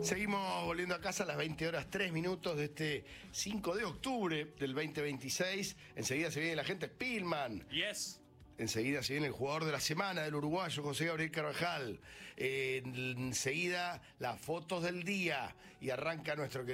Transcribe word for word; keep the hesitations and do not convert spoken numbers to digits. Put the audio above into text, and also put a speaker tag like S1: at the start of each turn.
S1: Seguimos volviendo a casa a las veinte horas tres minutos de este cinco de octubre del veinte veintiséis. Enseguida se viene la gente Spillman.
S2: Yes.
S1: Enseguida se viene el jugador de la semana del uruguayo, José Gabriel Carvajal. Eh, enseguida las fotos del día. Y arranca nuestro